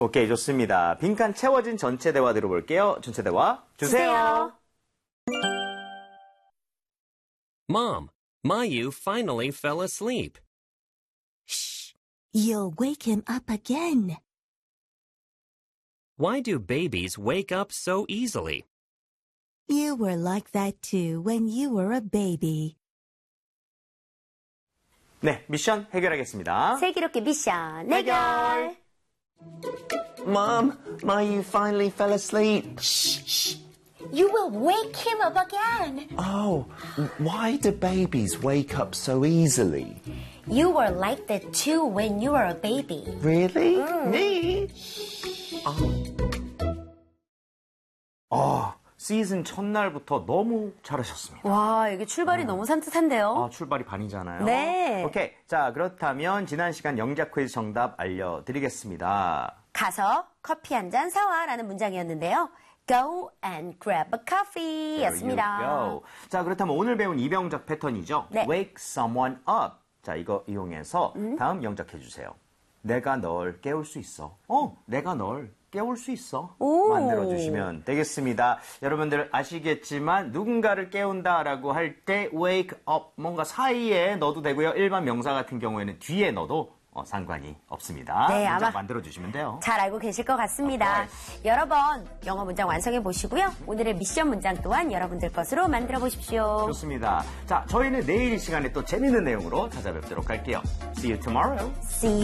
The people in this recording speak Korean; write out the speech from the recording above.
오케이, 좋습니다. 빈칸 채워진 전체 대화 들어볼게요. 전체 대화 주세요. Mom, Mayu finally fell asleep. Shh! You'll wake him up again. Why do babies wake up so easily? You were like that too when you were a baby. 네, 미션 해결하겠습니다. 슬기롭게 미션 해결. Mom, Mayu finally fell asleep. You will wake him up again. Oh, why do babies wake up so easily? You were like that too when you were a baby. Really? Me? 시즌 첫날부터 너무 잘하셨습니다. 와, 이게 출발이 너무 산뜻한데요. 출발이 반이잖아요. 네. 오케이. 자, 그렇다면 지난 시간 영작 퀴즈 정답 알려드리겠습니다. 가서 커피 한 잔 사와 라는 문장이었는데요. Go and grab a coffee 였습니다. There you go. 자, 그렇다면 오늘 배운 이병작 패턴이죠. 네. Wake someone up. 자, 이거 이용해서 다음 영작 해주세요. 내가 널 깨울 수 있어. 내가 널 깨울 수 있어. 오. 만들어주시면 되겠습니다. 여러분들 아시겠지만 누군가를 깨운다라고 할 때 wake up 뭔가 사이에 넣어도 되고요. 일반 명사 같은 경우에는 뒤에 넣어도 상관이 없습니다. 네, 문장 아마 만들어주시면 돼요. 잘 알고 계실 것 같습니다. 여러 번 영어 문장 완성해 보시고요. 오늘의 미션 문장 또한 여러분들 것으로 만들어 보십시오. 좋습니다. 자, 저희는 내일 이 시간에 또 재밌는 내용으로 찾아뵙도록 할게요. See you tomorrow. See